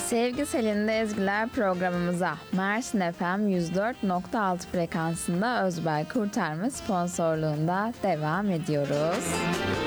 Sevgi Selin'de Ezgiler programımıza Mersin FM 104.6 frekansında Özbel Kurtarma sponsorluğunda devam ediyoruz.